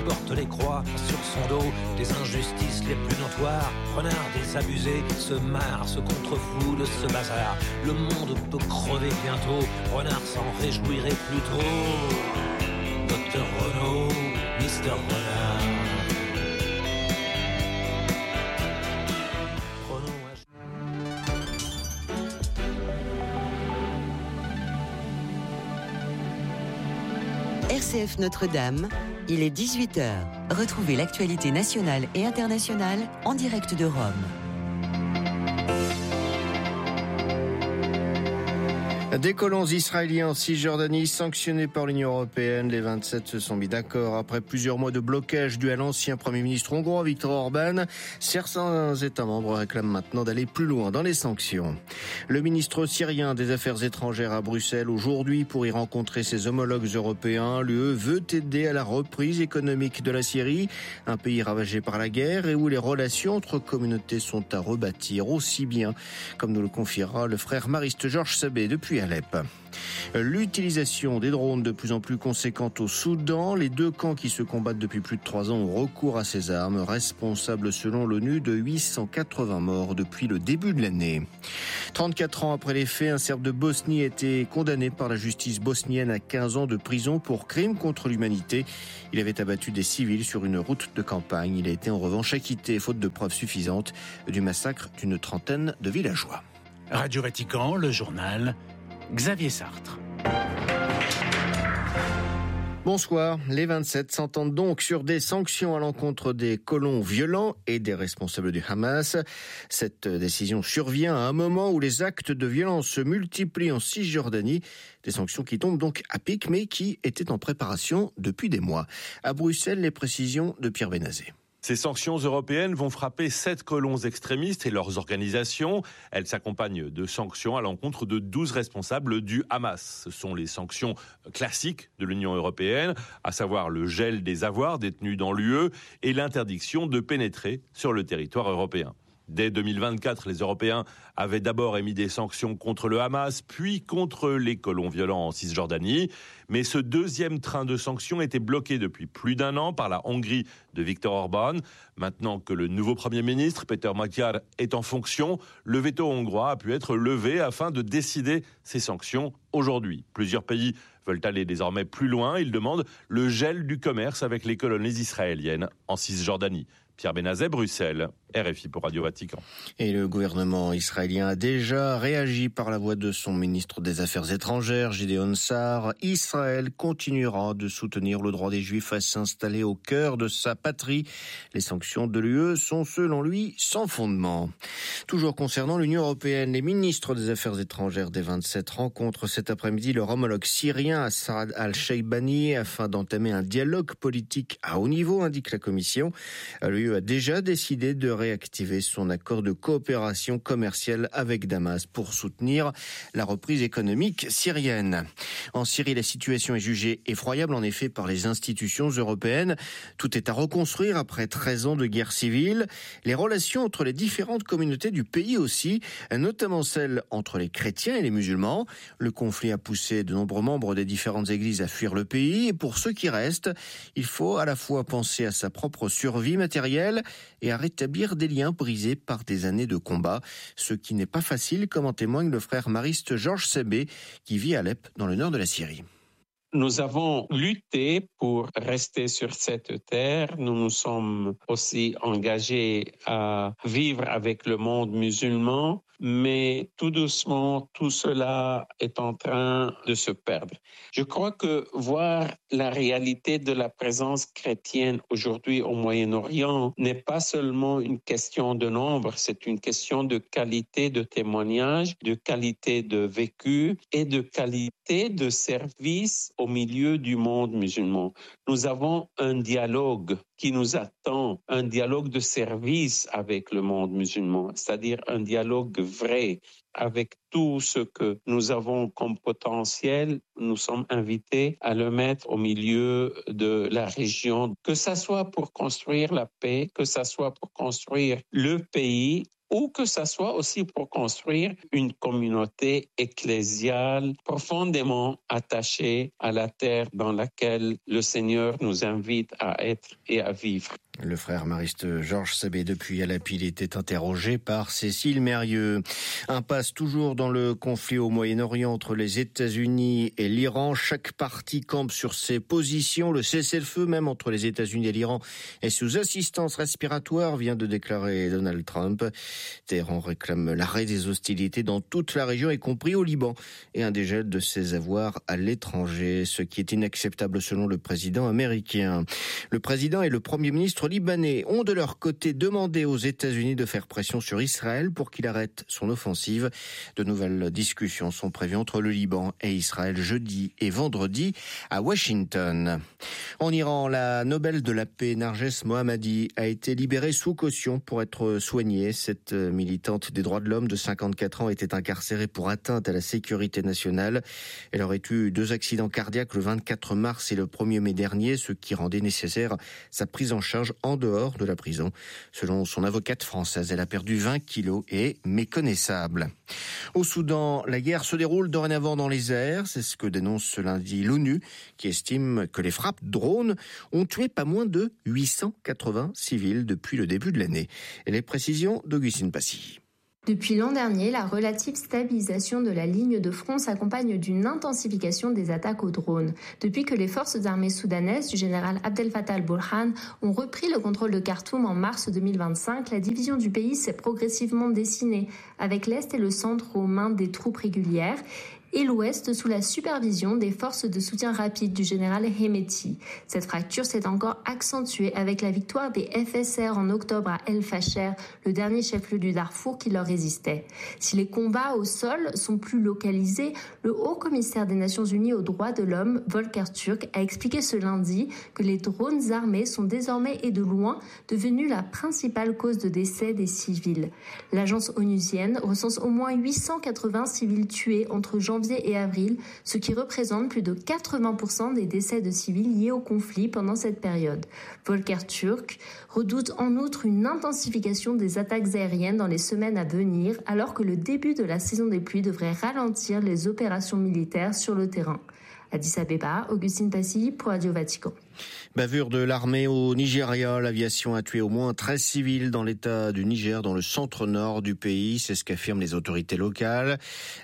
porte les croix sur son dos des injustices les plus notoires. Renard désabusé se marre, se contrefou de ce bazar. Le monde peut crever bientôt, Renard s'en réjouirait plus tôt. Dr Renaud, Mr Renard. RCF Notre-Dame, il est 18h. Retrouvez l'actualité nationale et internationale en direct de Rome. Des colons israéliens en Cisjordanie sanctionnés par l'Union européenne. Les 27 se sont mis d'accord après plusieurs mois de blocage dû à l'ancien Premier ministre hongrois Viktor Orban. Certains États membres réclament maintenant d'aller plus loin dans les sanctions. Le ministre syrien des Affaires étrangères à Bruxelles aujourd'hui pour y rencontrer ses homologues européens. L'UE veut aider à la reprise économique de la Syrie, un pays ravagé par la guerre et où les relations entre communautés sont à rebâtir aussi bien, comme nous le confiera le frère mariste Georges Sabé depuis Alep. L'utilisation des drones de plus en plus conséquente au Soudan. Les deux camps qui se combattent depuis plus de 3 ans ont recours à ces armes, responsables selon l'ONU de 880 morts depuis le début de l'année. 34 ans après les faits, un Serbe de Bosnie a été condamné par la justice bosnienne à 15 ans de prison pour crime contre l'humanité. Il avait abattu des civils sur une route de campagne. Il a été en revanche acquitté, faute de preuves suffisantes, du massacre d'une trentaine de villageois. Radio Vatican, le journal, Xavier Sartre. Bonsoir. Les 27 s'entendent donc sur des sanctions à l'encontre des colons violents et des responsables du Hamas. Cette décision survient à un moment où les actes de violence se multiplient en Cisjordanie. Des sanctions qui tombent donc à pic, mais qui étaient en préparation depuis des mois. À Bruxelles, les précisions de Pierre Benazé. Ces sanctions européennes vont frapper 7 colons extrémistes et leurs organisations. Elles s'accompagnent de sanctions à l'encontre de 12 responsables du Hamas. Ce sont les sanctions classiques de l'Union européenne, à savoir le gel des avoirs détenus dans l'UE et l'interdiction de pénétrer sur le territoire européen. Dès 2024, les Européens avaient d'abord émis des sanctions contre le Hamas, puis contre les colons violents en Cisjordanie. Mais ce deuxième train de sanctions était bloqué depuis plus d'1 an par la Hongrie de Viktor Orban. Maintenant que le nouveau Premier ministre, Péter Magyar, est en fonction, le veto hongrois a pu être levé afin de décider ces sanctions aujourd'hui. Plusieurs pays veulent aller désormais plus loin. Ils demandent le gel du commerce avec les colonies israéliennes en Cisjordanie. Pierre Benazet, Bruxelles, RFI pour Radio Vatican. Et le gouvernement israélien a déjà réagi par la voix de son ministre des Affaires étrangères, Gideon Sa'ar. Israël continuera de soutenir le droit des Juifs à s'installer au cœur de sa patrie. Les sanctions de l'UE sont, selon lui, sans fondement. Toujours concernant l'Union européenne, les ministres des Affaires étrangères des 27 rencontrent cet après-midi leur homologue syrien Assad al-Sheibani afin d'entamer un dialogue politique à haut niveau, indique la Commission. L'UE a déjà décidé de réactiver son accord de coopération commerciale avec Damas pour soutenir la reprise économique syrienne. En Syrie, la situation est jugée effroyable en effet par les institutions européennes. Tout est à reconstruire après 13 ans de guerre civile. Les relations entre les différentes communautés du pays aussi, notamment celles entre les chrétiens et les musulmans. Le conflit a poussé de nombreux membres des différentes églises à fuir le pays. Et pour ceux qui restent, il faut à la fois penser à sa propre survie matérielle et à rétablir des liens brisés par des années de combat. Ce qui n'est pas facile, comme en témoigne le frère mariste Georges Sabé, qui vit à Alep, dans le nord de la Syrie. Nous avons lutté pour rester sur cette terre. Nous nous sommes aussi engagés à vivre avec le monde musulman, mais tout doucement, tout cela est en train de se perdre. Je crois que voir la réalité de la présence chrétienne aujourd'hui au Moyen-Orient n'est pas seulement une question de nombre, c'est une question de qualité de témoignage, de qualité de vécu et de qualité de service au milieu du monde musulman. Nous avons un dialogue qui nous attend, un dialogue de service avec le monde musulman, c'est-à-dire un dialogue vrai avec tout ce que nous avons comme potentiel. Nous sommes invités à le mettre au milieu de la région, que ça soit pour construire la paix, que ça soit pour construire le pays ou que ce soit aussi pour construire une communauté ecclésiale profondément attachée à la terre dans laquelle le Seigneur nous invite à être et à vivre. Le frère mariste Georges Sabé depuis Alapil était interrogé par Cécile Mérieux. Impasse toujours dans le conflit au Moyen-Orient entre les États-Unis et l'Iran. Chaque partie campe sur ses positions. Le cessez-le-feu même entre les États-Unis et l'Iran est sous assistance respiratoire, vient de déclarer Donald Trump. Téhéran réclame l'arrêt des hostilités dans toute la région, y compris au Liban, et un dégel de ses avoirs à l'étranger, ce qui est inacceptable selon le président américain. Le président et le premier ministre libanais ont de leur côté demandé aux États-Unis de faire pression sur Israël pour qu'il arrête son offensive. De nouvelles discussions sont prévues entre le Liban et Israël jeudi et vendredi à Washington. En Iran, la Nobel de la paix Narges Mohammadi a été libérée sous caution pour être soignée. Cette militante des droits de l'homme de 54 ans était incarcérée pour atteinte à la sécurité nationale. Elle aurait eu 2 accidents cardiaques le 24 mars et le 1er mai dernier, ce qui rendait nécessaire sa prise en charge en dehors de la prison. Selon son avocate française, elle a perdu 20 kilos et est méconnaissable. Au Soudan, la guerre se déroule dorénavant dans les airs. C'est ce que dénonce ce lundi l'ONU, qui estime que les frappes drones ont tué pas moins de 880 civils depuis le début de l'année. Et les précisions d'Augustine Passy. Depuis l'an dernier, la relative stabilisation de la ligne de front s'accompagne d'une intensification des attaques aux drones. Depuis que les forces armées soudanaises du général Abdel Fattah al-Burhan ont repris le contrôle de Khartoum en mars 2025, la division du pays s'est progressivement dessinée, avec l'Est et le centre aux mains des troupes régulières, et l'Ouest sous la supervision des forces de soutien rapide du général Hemeti. Cette fracture s'est encore accentuée avec la victoire des FSR en octobre à El Fasher, le dernier chef-lieu du Darfour qui leur résistait. Si les combats au sol sont plus localisés, le haut-commissaire des Nations Unies aux droits de l'homme, Volker Turk, a expliqué ce lundi que les drones armés sont désormais et de loin devenus la principale cause de décès des civils. L'agence onusienne recense au moins 880 civils tués entre janvier et avril, ce qui représente plus de 80% des décès de civils liés au conflit pendant cette période. Volker Turk redoute en outre une intensification des attaques aériennes dans les semaines à venir, alors que le début de la saison des pluies devrait ralentir les opérations militaires sur le terrain. Addis Abeba, Augustine Passy pour Radio Vatican. Bavure de l'armée au Nigeria. L'aviation a tué au moins 13 civils dans l'état du Niger, dans le centre-nord du pays. C'est ce qu'affirment les autorités locales.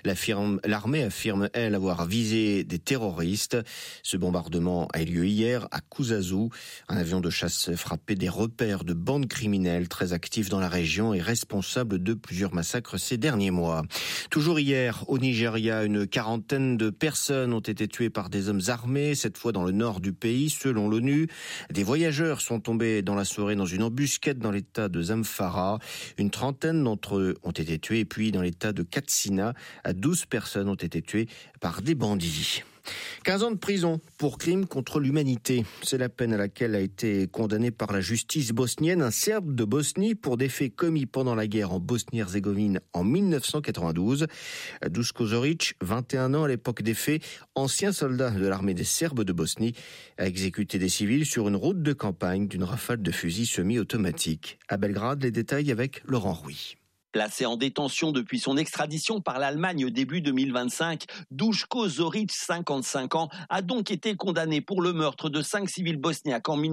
L'armée affirme, elle, avoir visé des terroristes. Ce bombardement a eu lieu hier à Kuzazu. Un avion de chasse frappait des repères de bandes criminelles très actives dans la région et responsable de plusieurs massacres ces derniers mois. Toujours hier, au Nigeria, une quarantaine de personnes ont été tuées par des hommes armés, cette fois dans le nord du pays, selon l'ONU. Des voyageurs sont tombés dans la soirée dans une embuscade dans l'état de Zamfara. Une trentaine d'entre eux ont été tués. Et puis dans l'état de Katsina, 12 personnes ont été tuées par des bandits. 15 ans de prison pour crime contre l'humanité. C'est la peine à laquelle a été condamné par la justice bosnienne un Serbe de Bosnie pour des faits commis pendant la guerre en Bosnie-Herzégovine en 1992. Duško Zorić, 21 ans à l'époque des faits, ancien soldat de l'armée des Serbes de Bosnie, a exécuté des civils sur une route de campagne d'une rafale de fusils semi-automatique. À Belgrade, les détails avec Laurent Rouy. Placé en détention depuis son extradition par l'Allemagne au début 2025, Duško Zorić, 55 ans, a donc été condamné pour le meurtre de 5 civils bosniaques en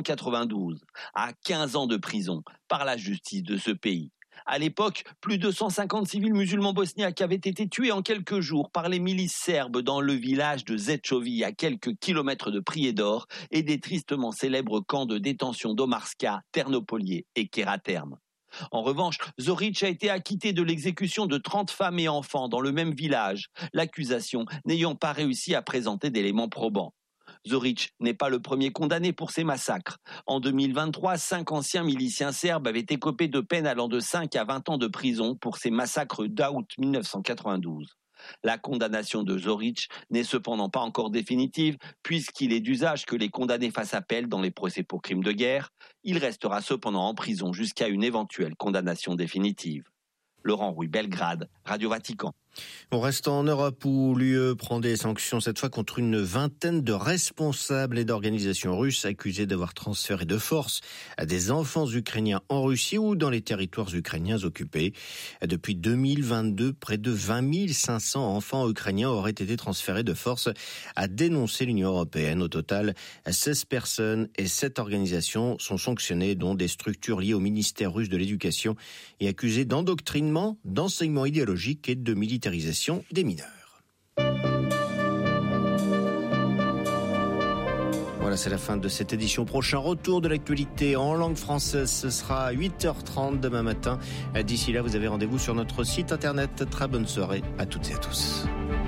1992, à 15 ans de prison par la justice de ce pays. À l'époque, plus de 150 civils musulmans bosniaques avaient été tués en quelques jours par les milices serbes dans le village de Zečovi, à quelques kilomètres de Prijedor, et des tristement célèbres camps de détention d'Omarska, Ternopolije et Keraterme. En revanche, Zorić a été acquitté de l'exécution de 30 femmes et enfants dans le même village, l'accusation n'ayant pas réussi à présenter d'éléments probants. Zorić n'est pas le premier condamné pour ces massacres. En 2023, 5 anciens miliciens serbes avaient écopé de peines allant de 5 à 20 ans de prison pour ces massacres d'août 1992. La condamnation de Zorić n'est cependant pas encore définitive, puisqu'il est d'usage que les condamnés fassent appel dans les procès pour crimes de guerre. Il restera cependant en prison jusqu'à une éventuelle condamnation définitive. Laurent Rouy, Belgrade, Radio Vatican. On reste en Europe où l'UE prend des sanctions cette fois contre une vingtaine de responsables et d'organisations russes accusés d'avoir transféré de force à des enfants ukrainiens en Russie ou dans les territoires ukrainiens occupés. Depuis 2022, près de 20 500 enfants ukrainiens auraient été transférés de force, a dénoncé l'Union européenne. Au total, 16 personnes et 7 organisations sont sanctionnées, dont des structures liées au ministère russe de l'Éducation et accusées d'endoctrinement, d'enseignement idéologique et de militarisation des mineurs. Voilà, c'est la fin de cette édition. Prochain retour de l'actualité en langue française, ce sera à 8h30 demain matin. D'ici là, vous avez rendez-vous sur notre site internet. Très bonne soirée à toutes et à tous.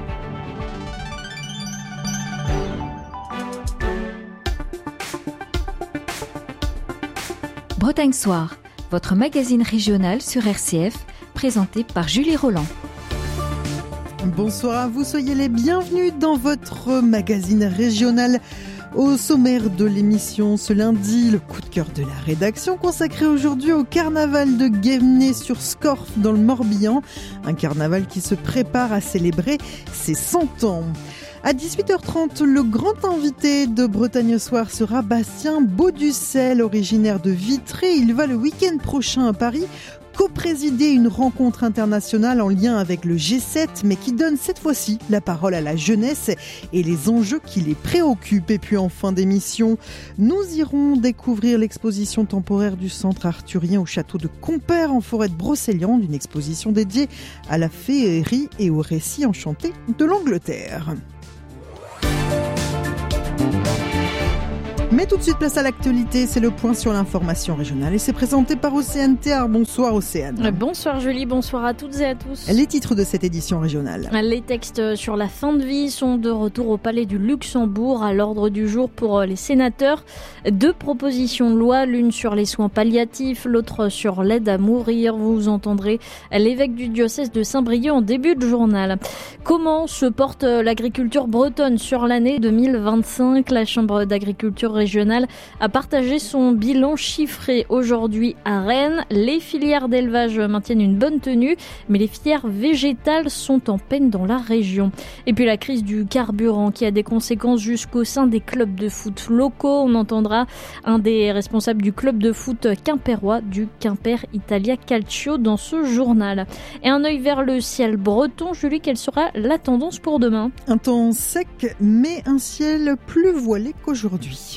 Bretagne Soir, votre magazine régional sur RCF, présenté par Julie Roland. Bonsoir à vous, soyez les bienvenus dans votre magazine régional. Au sommaire de l'émission ce lundi, le coup de cœur de la rédaction consacré aujourd'hui au carnaval de Guémené-sur-Scorff dans le Morbihan. Un carnaval qui se prépare à célébrer ses 100 ans. À 18h30, le grand invité de Bretagne Soir sera Bastien Bauducel, originaire de Vitré. Il va le week-end prochain à Paris co-présider une rencontre internationale en lien avec le G7, mais qui donne cette fois-ci la parole à la jeunesse et les enjeux qui les préoccupent. Et puis en fin d'émission, nous irons découvrir l'exposition temporaire du Centre arthurien au château de Compère en forêt de Brocéliande, une exposition dédiée à la féerie et aux récits enchantés de l'Angleterre. Mais tout de suite, place à l'actualité, c'est le point sur l'information régionale et c'est présenté par Océane Théard. Bonsoir Océane. Bonsoir Julie, bonsoir à toutes et à tous. Les titres de cette édition régionale. Les textes sur la fin de vie sont de retour au Palais du Luxembourg à l'ordre du jour pour les sénateurs. 2 propositions de loi, l'une sur les soins palliatifs, l'autre sur l'aide à mourir. Vous entendrez l'évêque du diocèse de Saint-Brieuc en début de journal. Comment se porte l'agriculture bretonne sur l'année 2025 ? La Chambre d'agriculture régionale a partagé son bilan chiffré aujourd'hui à Rennes. Les filières d'élevage maintiennent une bonne tenue, mais les filières végétales sont en peine dans la région. Et puis la crise du carburant qui a des conséquences jusqu'au sein des clubs de foot locaux. On entendra un des responsables du club de foot quimpérois du Quimper Italia Calcio dans ce journal. Et un œil vers le ciel breton. Julie, quelle sera la tendance pour demain ? Un temps sec, mais un ciel plus voilé qu'aujourd'hui.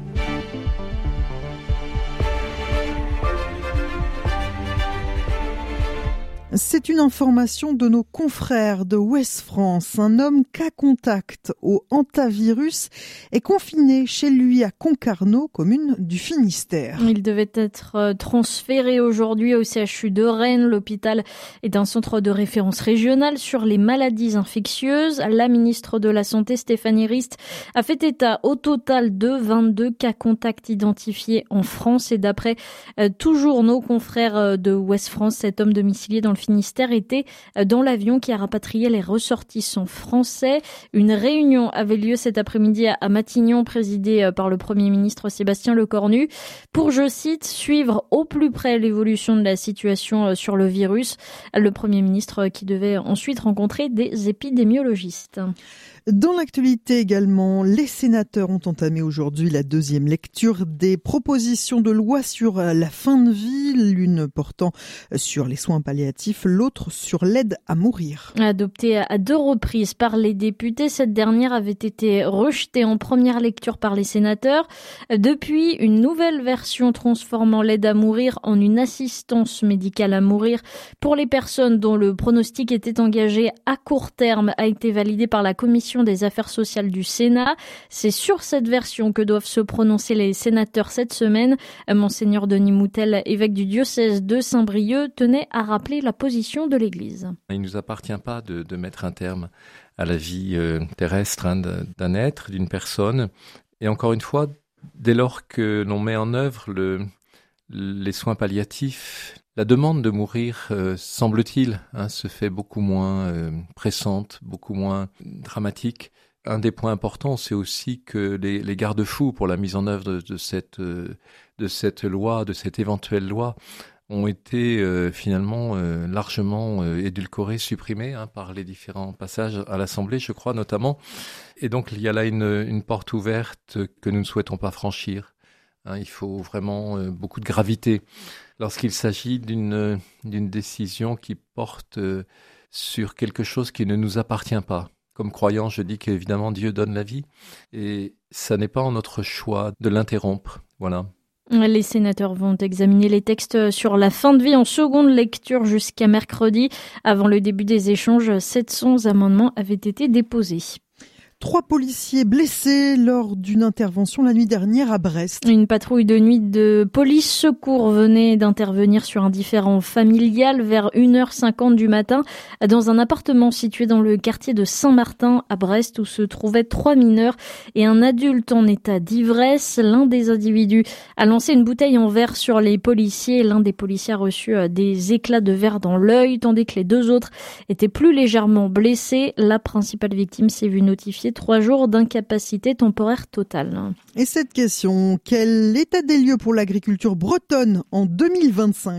C'est une information de nos confrères de Ouest France. Un homme cas contact au hantavirus est confiné chez lui à Concarneau, commune du Finistère. Il devait être transféré aujourd'hui au CHU de Rennes. L'hôpital est un centre de référence régional sur les maladies infectieuses. La ministre de la Santé, Stéphanie Rist, a fait état au total de 22 cas contacts identifiés en France. Et d'après toujours nos confrères de Ouest France, cet homme domicilié dans le Finistère était dans l'avion qui a rapatrié les ressortissants français. Une réunion avait lieu cet après-midi à Matignon, présidée par le Premier ministre Sébastien Lecornu, pour, je cite, suivre au plus près l'évolution de la situation sur le virus. Le Premier ministre qui devait ensuite rencontrer des épidémiologistes. Dans l'actualité également, les sénateurs ont entamé aujourd'hui la 2e lecture des propositions de loi sur la fin de vie, l'une portant sur les soins palliatifs, l'autre sur l'aide à mourir. Adoptée à 2 reprises par les députés, cette dernière avait été rejetée en première lecture par les sénateurs. Depuis, une nouvelle version transformant l'aide à mourir en une assistance médicale à mourir pour les personnes dont le pronostic était engagé à court terme a été validée par la commission des affaires sociales du Sénat. C'est sur cette version que doivent se prononcer les sénateurs cette semaine. Monseigneur Denis Moutel, évêque du diocèse de Saint-Brieuc, tenait à rappeler la position de l'Église. Il ne nous appartient pas de mettre un terme à la vie terrestre d'un être, d'une personne. Et encore une fois, dès lors que l'on met en œuvre les soins palliatifs, la demande de mourir, semble-t-il, se fait beaucoup moins pressante, beaucoup moins dramatique. Un des points importants, c'est aussi que les garde-fous pour la mise en œuvre de cette loi, de cette éventuelle loi, ont été finalement largement édulcorés, supprimés par les différents passages à l'Assemblée, je crois notamment. Et donc il y a là une porte ouverte que nous ne souhaitons pas franchir. Il faut vraiment beaucoup de gravité lorsqu'il s'agit d'une décision qui porte sur quelque chose qui ne nous appartient pas. Comme croyant, je dis qu'évidemment Dieu donne la vie et ça n'est pas en notre choix de l'interrompre. Voilà. Les sénateurs vont examiner les textes sur la fin de vie en seconde lecture jusqu'à mercredi. Avant le début des échanges, 700 amendements avaient été déposés. 3 policiers blessés lors d'une intervention la nuit dernière à Brest. Une patrouille de nuit de police secours venait d'intervenir sur un différend familial vers 1h50 du matin dans un appartement situé dans le quartier de Saint-Martin à Brest où se trouvaient 3 mineurs et un adulte en état d'ivresse. L'un des individus a lancé une bouteille en verre sur les policiers. L'un des policiers a reçu des éclats de verre dans l'œil tandis que les 2 autres étaient plus légèrement blessés. La principale victime s'est vue notifier 3 jours d'incapacité temporaire totale. Et cette question, quel état des lieux pour l'agriculture bretonne en 2025 ?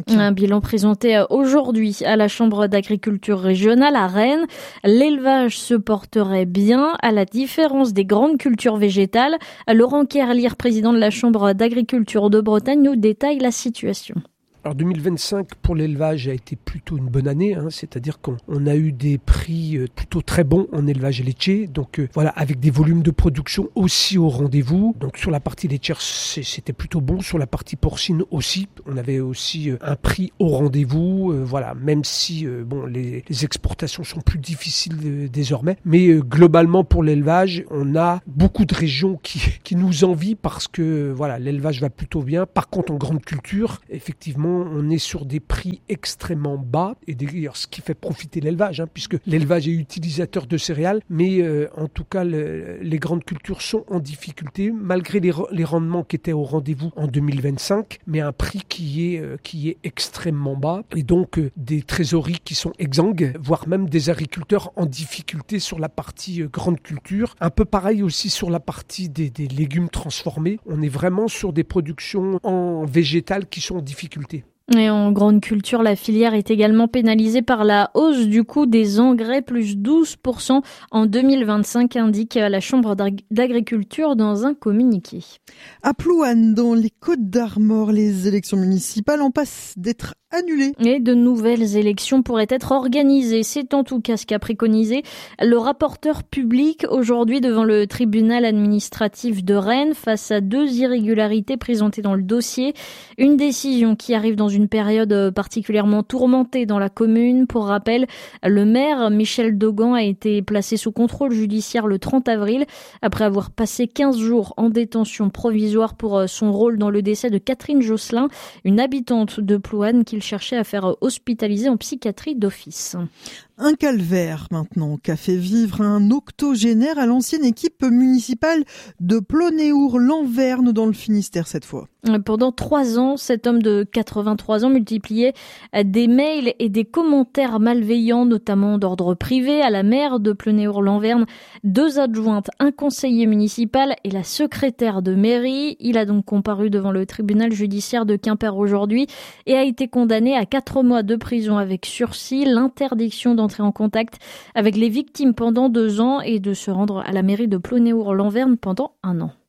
Un bilan présenté aujourd'hui à la Chambre d'agriculture régionale à Rennes. L'élevage se porterait bien, à la différence des grandes cultures végétales. Laurent Kerlier, président de la Chambre d'agriculture de Bretagne, nous détaille la situation. Alors 2025 pour l'élevage a été plutôt une bonne année, c'est-à-dire qu'on a eu des prix plutôt très bons en élevage laitier, donc voilà, avec des volumes de production aussi au rendez-vous. Donc sur la partie laitière c'était plutôt bon, sur la partie porcine aussi, on avait aussi un prix au rendez-vous, voilà, même si les exportations sont plus difficiles désormais, mais globalement pour l'élevage, on a beaucoup de régions qui nous envient parce que voilà, l'élevage va plutôt bien. Par contre en grande culture, effectivement, on est sur des prix extrêmement bas, et d'ailleurs ce qui fait profiter l'élevage, puisque l'élevage est utilisateur de céréales, mais en tout cas les grandes cultures sont en difficulté, malgré les rendements qui étaient au rendez-vous en 2025, mais un prix qui est extrêmement bas, et donc des trésoreries qui sont exsangues, voire même des agriculteurs en difficulté sur la partie grande culture. Un peu pareil aussi sur la partie des légumes transformés, on est vraiment sur des productions en végétal qui sont en difficulté. Et en grande culture, la filière est également pénalisée par la hausse du coût des engrais, plus 12% en 2025, indique la Chambre d'agriculture dans un communiqué. À Plouanne, dans les Côtes-d'Armor, les élections municipales en passent d'être annulées. Et de nouvelles élections pourraient être organisées. C'est en tout cas ce qu'a préconisé le rapporteur public aujourd'hui devant le tribunal administratif de Rennes face à 2 irrégularités présentées dans le dossier. Une décision qui arrive dans une période particulièrement tourmentée dans la commune. Pour rappel, le maire Michel Dogan a été placé sous contrôle judiciaire le 30 avril après avoir passé 15 jours en détention provisoire pour son rôle dans le décès de Catherine Josselin, une habitante de Plouanne qu'il cherchait à faire hospitaliser en psychiatrie d'office. Un calvaire maintenant qu'a fait vivre un octogénaire à l'ancienne équipe municipale de Plonéour-Lanverne dans le Finistère cette fois. Pendant 3 ans, cet homme de 83 ans multipliait des mails et des commentaires malveillants, notamment d'ordre privé, à la maire de Plonéour-Lanverne, 2 adjointes, un conseiller municipal et la secrétaire de mairie. Il a donc comparu devant le tribunal judiciaire de Quimper aujourd'hui et a été condamné à 4 mois de prison avec sursis, l'interdiction d'entrer en contact avec les victimes pendant 2 ans et de se rendre à la mairie de Plonéour-Lanverne pendant 1 an.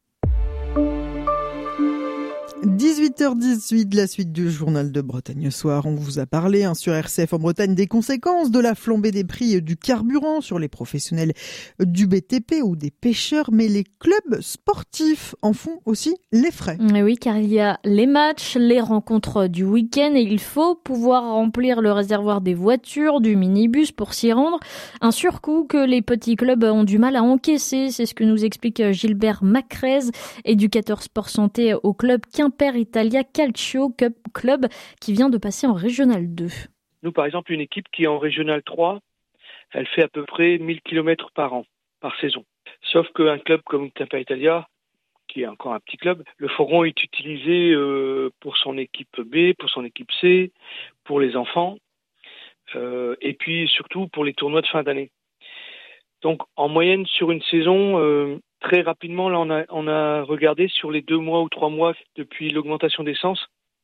18h18, la suite du journal de Bretagne Soir. On vous a parlé sur RCF en Bretagne des conséquences de la flambée des prix du carburant sur les professionnels du BTP ou des pêcheurs, mais les clubs sportifs en font aussi les frais. Oui, car il y a les matchs, les rencontres du week-end et il faut pouvoir remplir le réservoir des voitures, du minibus pour s'y rendre. Un surcoût que les petits clubs ont du mal à encaisser, c'est ce que nous explique Gilbert Macrez, éducateur sport santé au club Quimper Italia Calcio Club qui vient de passer en Régional 2. Nous, par exemple, une équipe qui est en Régional 3, elle fait à peu près 1000 km par an, par saison. Sauf qu'un club comme Quimper Italia, qui est encore un petit club, le forum est utilisé pour son équipe B, pour son équipe C, pour les enfants, et puis surtout pour les tournois de fin d'année. Donc en moyenne sur une saison, très rapidement, là on a regardé sur les 2 mois ou 3 mois depuis l'augmentation d'essence,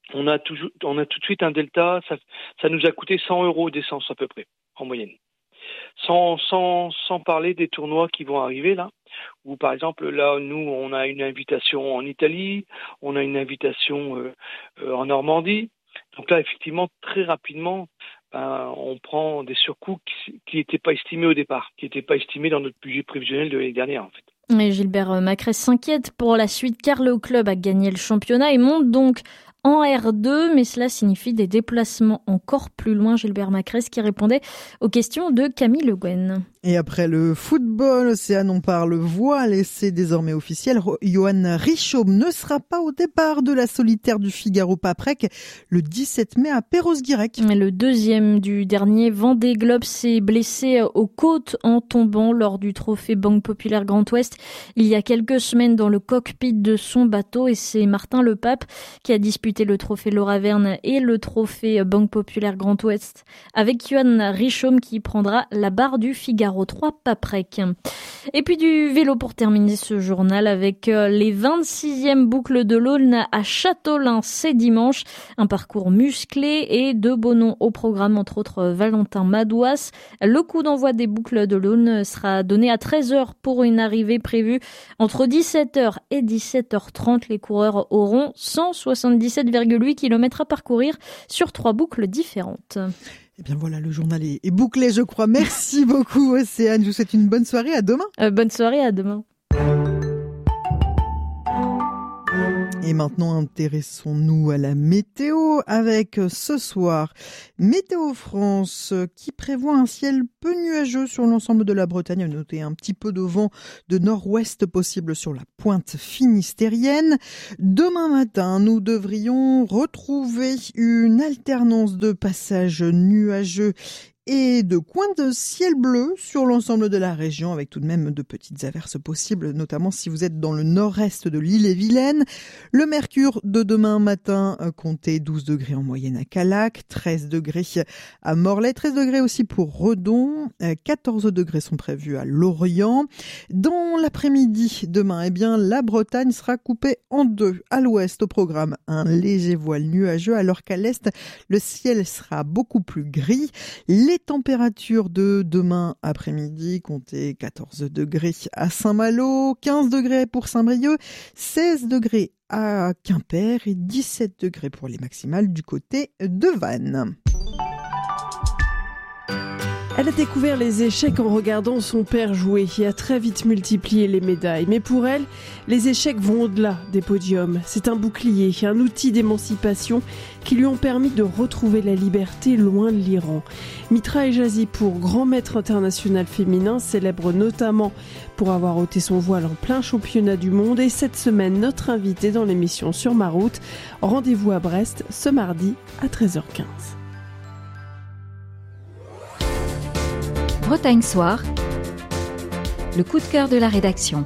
on a tout de suite un delta. Ça nous a coûté 100 € d'essence à peu près, en moyenne. Sans parler des tournois qui vont arriver là, où par exemple là, nous, on a une invitation en Italie, on a une invitation en Normandie. Donc là, effectivement, très rapidement, on prend des surcoûts qui n'étaient pas estimés au départ, qui n'étaient pas estimés dans notre budget prévisionnel de l'année dernière en fait. Et Gilbert Macresse s'inquiète pour la suite car le club a gagné le championnat et monte donc en R2, mais cela signifie des déplacements encore plus loin. Gilbert Macresse qui répondait aux questions de Camille Le Guen. Et après le football, Océane, on parle voile et c'est désormais officiel. Johan Richomme ne sera pas au départ de la solitaire du Figaro-Paprec le 17 mai à Perros-Guirec. Le deuxième du dernier Vendée Globe s'est blessé aux côtes en tombant lors du trophée Banque Populaire Grand Ouest il y a quelques semaines dans le cockpit de son bateau et c'est Martin Lepape qui a disputé le trophée Laura Verne et le trophée Banque Populaire Grand Ouest avec Johan Richomme qui prendra la barre du Figaro 3 Paprec. Et puis du vélo pour terminer ce journal avec les 26e boucles de l'Aulne à Châteaulin, c'est dimanche. Un parcours musclé et de beaux noms au programme, entre autres Valentin Madouas. Le coup d'envoi des boucles de l'Aulne sera donné à 13h pour une arrivée prévue entre 17h et 17h30. Les coureurs auront 177,8 km à parcourir sur 3 boucles différentes. Eh bien voilà, le journal est bouclé, je crois. Merci beaucoup, Océane. Je vous souhaite une bonne soirée. À demain. Bonne soirée, à demain. Et maintenant, intéressons-nous à la météo avec ce soir Météo France qui prévoit un ciel peu nuageux sur l'ensemble de la Bretagne. Notez un petit peu de vent de nord-ouest possible sur la pointe finistérienne. Demain matin, nous devrions retrouver une alternance de passages nuageux et de coins de ciel bleu sur l'ensemble de la région avec tout de même de petites averses possibles, notamment si vous êtes dans le nord-est de l'île-et-Vilaine. Le mercure de demain matin, comptez 12 degrés en moyenne à Callac, 13 degrés à Morlaix, 13 degrés aussi pour Redon, 14 degrés sont prévus à Lorient. Dans l'après-midi demain, eh bien, la Bretagne sera coupée en deux. À l'ouest, au programme, un léger voile nuageux, alors qu'à l'est, le ciel sera beaucoup plus gris. Les températures de demain après-midi, comptez 14 degrés à Saint-Malo, 15 degrés pour Saint-Brieuc, 16 degrés à Quimper et 17 degrés pour les maximales du côté de Vannes. Elle a découvert les échecs en regardant son père jouer et a très vite multiplié les médailles. Mais pour elle, les échecs vont au-delà des podiums. C'est un bouclier, un outil d'émancipation qui lui ont permis de retrouver la liberté loin de l'Iran. Mitra Ejazi, pour grand maître international féminin, célèbre notamment pour avoir ôté son voile en plein championnat du monde. Et cette semaine, notre invité dans l'émission Sur ma route. Rendez-vous à Brest ce mardi à 13h15. Bretagne Soir, le coup de cœur de la rédaction.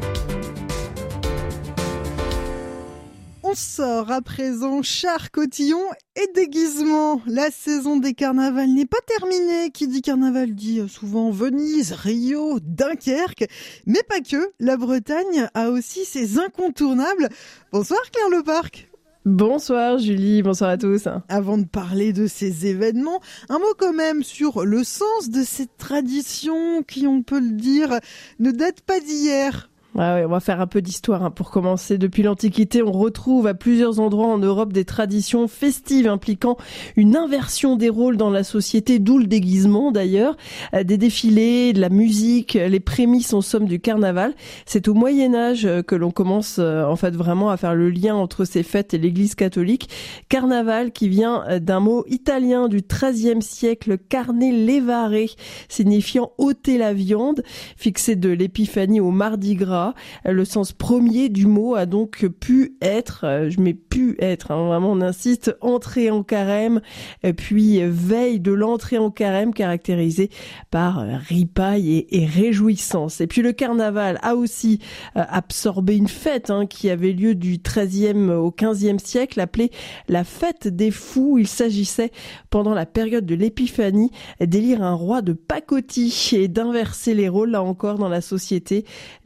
On sort à présent char, cotillon et déguisement. La saison des carnavals n'est pas terminée. Qui dit carnaval dit souvent Venise, Rio, Dunkerque. Mais pas que, la Bretagne a aussi ses incontournables. Bonsoir Claire Leparc. Bonsoir Julie, bonsoir à tous. Avant de parler de ces événements, un mot quand même sur le sens de cette tradition qui, on peut le dire, ne date pas d'hier. Ouais, on va faire un peu d'histoire pour commencer. Depuis l'Antiquité, on retrouve à plusieurs endroits en Europe des traditions festives impliquant une inversion des rôles dans la société, d'où le déguisement d'ailleurs. Des défilés, de la musique, les prémices en somme du carnaval. C'est au Moyen-Âge que l'on commence en fait vraiment à faire le lien entre ces fêtes et l'Église catholique. Carnaval qui vient d'un mot italien du XIIIe siècle, carne levare, signifiant ôter la viande, fixé de l'Épiphanie au Mardi Gras. Le sens premier du mot a donc pu être, je mets pu être, vraiment on insiste, entrée en carême, puis veille de l'entrée en carême caractérisée par ripaille et réjouissance. Et puis le carnaval a aussi absorbé une fête qui avait lieu du XIIIe au XVe siècle, appelée la fête des fous. Il s'agissait pendant la période de l'Épiphanie d'élire un roi de pacotille et d'inverser les rôles là encore dans la société. Les festivités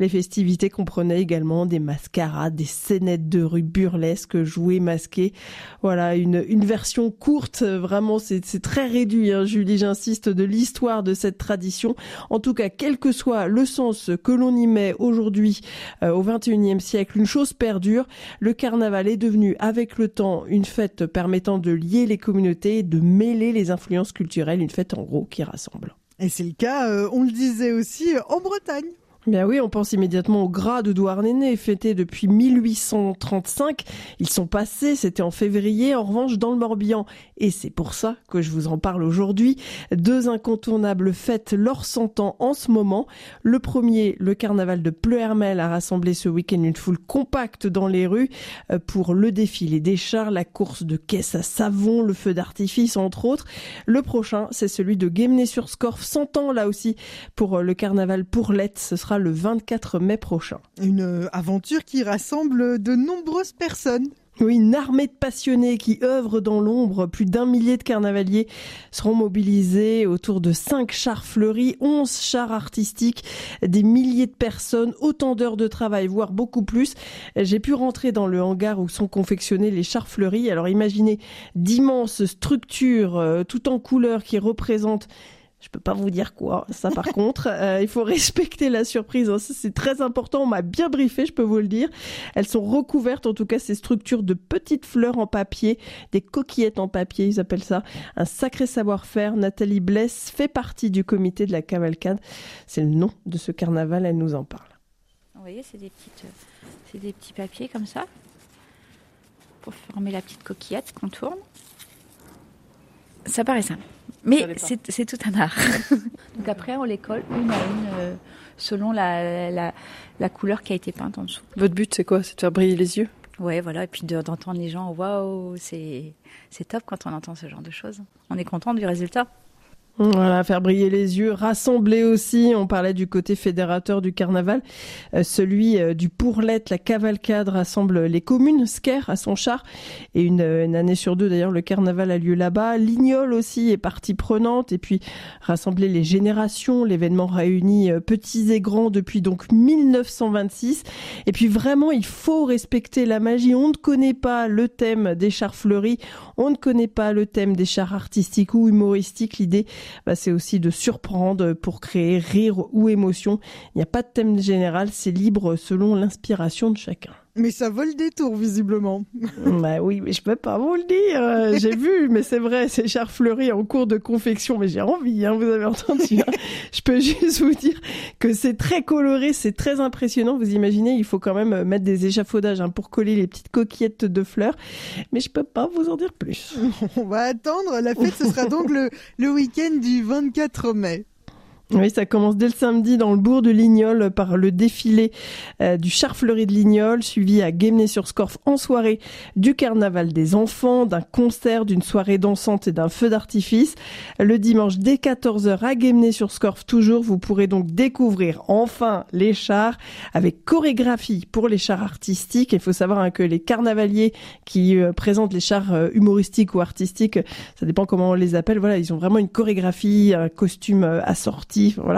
activités comprenaient également des mascarades, des scénettes de rue burlesques, jouets masqués. Voilà, une version courte, vraiment, c'est très réduit, hein, Julie, j'insiste, de l'histoire de cette tradition. En tout cas, quel que soit le sens que l'on y met aujourd'hui, au XXIe siècle, une chose perdure. Le carnaval est devenu, avec le temps, une fête permettant de lier les communautés, de mêler les influences culturelles, une fête en gros qui rassemble. Et c'est le cas, on le disait aussi, en Bretagne. Bien oui, on pense immédiatement au Gras de Douarnenez, fêté depuis 1835. Ils sont passés, c'était en février, en revanche dans le Morbihan. Et c'est pour ça que je vous en parle aujourd'hui. 2 incontournables fêtes leur 100 ans en ce moment. Le premier, le carnaval de Pleuhermel, a rassemblé ce week-end une foule compacte dans les rues pour le défilé des chars, la course de caisses à savon, le feu d'artifice, entre autres. Le prochain, c'est celui de Guémené-sur-Scorff, 100 ans là aussi pour le carnaval Pourlette. Ce sera le 24 mai prochain. Une aventure qui rassemble de nombreuses personnes. Oui, une armée de passionnés qui œuvrent dans l'ombre. Plus d'1 millier de carnavaliers seront mobilisés autour de 5 chars fleuris, 11 chars artistiques, des milliers de personnes, autant d'heures de travail, voire beaucoup plus. J'ai pu rentrer dans le hangar où sont confectionnés les chars fleuris. Alors imaginez d'immenses structures tout en couleurs qui représentent... Je peux pas vous dire quoi, ça par contre, il faut respecter la surprise, hein. Ça, c'est très important, on m'a bien briefé, je peux vous le dire. Elles sont recouvertes, en tout cas, ces structures de petites fleurs en papier, des coquillettes en papier, ils appellent ça. Un sacré savoir-faire. Nathalie Blesse fait partie du comité de la cavalcade. C'est le nom de ce carnaval, elle nous en parle. Vous voyez, c'est des petits papiers comme ça, pour former la petite coquillette qu'on tourne. Ça paraît simple. Mais c'est tout un art. Donc après, on les colle une à une selon la couleur qui a été peinte en dessous. Votre but, c'est quoi? C'est de faire briller les yeux? Ouais, voilà. Et puis d'entendre les gens, waouh, c'est top quand on entend ce genre de choses. On est content du résultat. Voilà, faire briller les yeux, rassembler aussi, on parlait du côté fédérateur du carnaval, celui du Pourlette, la cavalcade rassemble les communes, Sker à son char, et une année sur 2 d'ailleurs le carnaval a lieu là-bas. Lignol aussi est partie prenante, et puis rassembler les générations, l'événement réunit petits et grands depuis donc 1926, et puis vraiment il faut respecter la magie, on ne connaît pas le thème des chars fleuris, on ne connaît pas le thème des chars artistiques ou humoristiques, l'idée c'est aussi de surprendre pour créer rire ou émotion. Il n'y a pas de thème général, c'est libre selon l'inspiration de chacun. Mais ça vaut le détour, visiblement. Bah oui, mais je peux pas vous le dire. J'ai vu, mais c'est vrai, ces chars fleuris en cours de confection. Mais j'ai envie, vous avez entendu. Je peux juste vous dire que c'est très coloré, c'est très impressionnant. Vous imaginez, il faut quand même mettre des échafaudages pour coller les petites coquillettes de fleurs. Mais je peux pas vous en dire plus. On va attendre. La fête, ce sera donc le week-end du 24 mai. Oui, ça commence dès le samedi dans le bourg de Lignol par le défilé du char fleuri de Lignol, suivi à Guémené-sur-Scorff en soirée du carnaval des enfants, d'un concert, d'une soirée dansante et d'un feu d'artifice. Le dimanche dès 14h à Guémené-sur-Scorff toujours, vous pourrez donc découvrir enfin les chars avec chorégraphie pour les chars artistiques. Il faut savoir que les carnavaliers qui présentent les chars humoristiques ou artistiques, ça dépend comment on les appelle, voilà, ils ont vraiment une chorégraphie, un costume assorti. Voilà.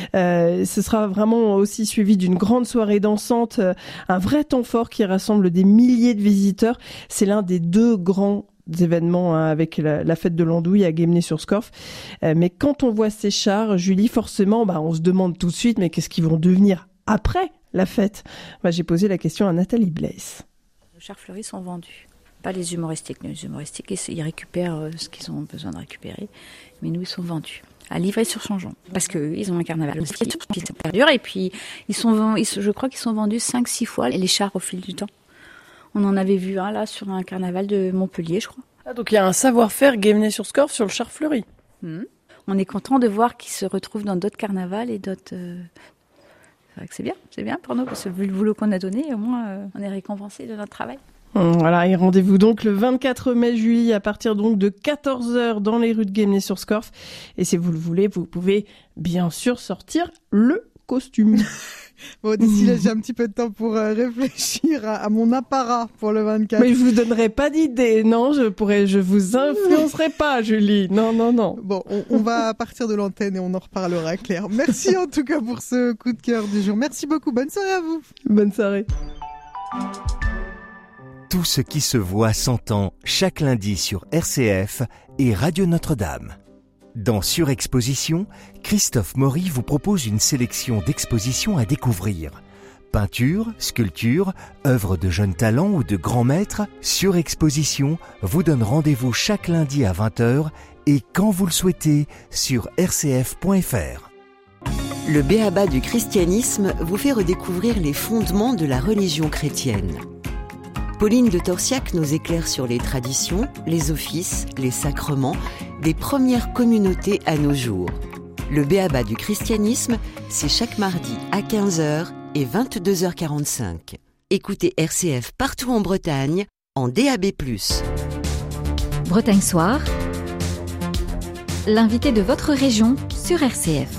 Ce sera vraiment aussi suivi d'une grande soirée dansante, un vrai temps fort qui rassemble des milliers de visiteurs. C'est l'un des 2 grands événements avec la fête de l'Andouille à Guémené-sur-Scorff. Mais quand on voit ces chars, Julie, forcément, on se demande tout de suite, mais qu'est-ce qu'ils vont devenir après la fête? J'ai posé la question à Nathalie Blesse. Les chars fleuris sont vendus. Pas les humoristiques. Les humoristiques, ils récupèrent ce qu'ils ont besoin de récupérer. Mais nous, ils sont vendus. À Livry-sur-Changeon, parce qu'ils ont un carnaval qui perdure, et puis je crois qu'ils sont vendus 5-6 fois les chars au fil du temps. On en avait vu un là sur un carnaval de Montpellier, je crois. Ah, donc il y a un savoir-faire Guémené-sur-Scorff sur le char fleuri. On est content de voir qu'ils se retrouvent dans d'autres carnavals et d'autres... C'est vrai que c'est bien pour nous, parce que vu le boulot qu'on a donné, au moins on est récompensé de notre travail. Voilà, et rendez-vous donc le 24 mai, Julie, à partir donc de 14h dans les rues de Guémené-sur-Scorff. Et si vous le voulez, vous pouvez bien sûr sortir le costume. Bon, d'ici là, j'ai un petit peu de temps pour réfléchir à mon apparat pour le 24. Mais je vous donnerai pas d'idée, non, je vous influencerai pas, Julie. Non. Bon, on va partir de l'antenne et on en reparlera, Claire. Merci en tout cas pour ce coup de cœur du jour. Merci beaucoup. Bonne soirée à vous. Bonne soirée. Tout ce qui se voit s'entend chaque lundi sur RCF et Radio Notre-Dame. Dans Surexposition, Christophe Maury vous propose une sélection d'expositions à découvrir. Peinture, sculpture, œuvres de jeunes talents ou de grands maîtres, Surexposition vous donne rendez-vous chaque lundi à 20h et quand vous le souhaitez sur rcf.fr. Le b.a.-ba du christianisme vous fait redécouvrir les fondements de la religion chrétienne. Pauline de Torsiac nous éclaire sur les traditions, les offices, les sacrements des premières communautés à nos jours. Le b.a.-ba du christianisme, c'est chaque mardi à 15h et 22h45. Écoutez RCF partout en Bretagne, en DAB+. Bretagne Soir, l'invité de votre région sur RCF.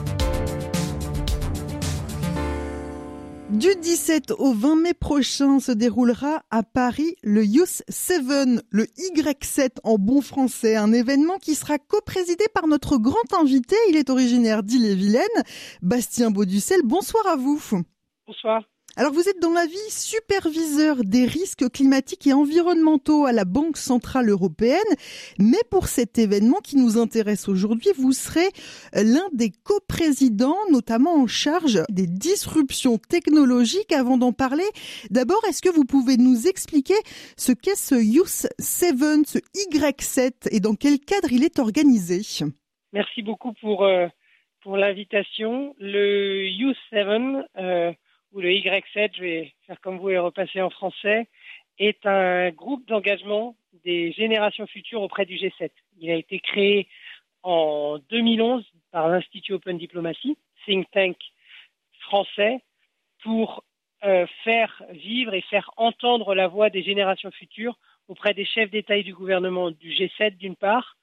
Du 17 au 20 mai prochain se déroulera à Paris le Youth 7, le Y7 en bon français, un événement qui sera coprésidé par notre grand invité. Il est originaire d'Ille-et-Vilaine, Bastien Bauducel. Bonsoir à vous. Bonsoir. Alors vous êtes dans la vie superviseur des risques climatiques et environnementaux à la Banque Centrale Européenne, mais pour cet événement qui nous intéresse aujourd'hui, vous serez l'un des coprésidents, notamment en charge des disruptions technologiques. Avant d'en parler, d'abord, est-ce que vous pouvez nous expliquer ce qu'est ce Youth 7, ce Y7, et dans quel cadre il est organisé? Merci beaucoup pour l'invitation. Le Youth 7, ou le Y7, je vais faire comme vous et repasser en français, est un groupe d'engagement des générations futures auprès du G7. Il a été créé en 2011 par l'Institut Open Diplomacy, think tank français, pour faire vivre et faire entendre la voix des générations futures auprès des chefs d'État et du gouvernement du G7 d'une part,